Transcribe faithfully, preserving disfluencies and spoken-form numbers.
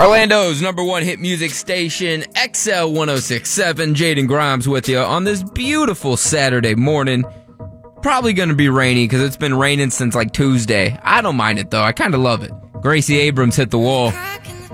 Orlando's number one hit music station, X L one oh six point seven. Jaden Grimes with you on this beautiful Saturday morning. Probably going to be rainy because it's been raining since like Tuesday. I don't mind it though. I kind of love it. Gracie Abrams hit the wall.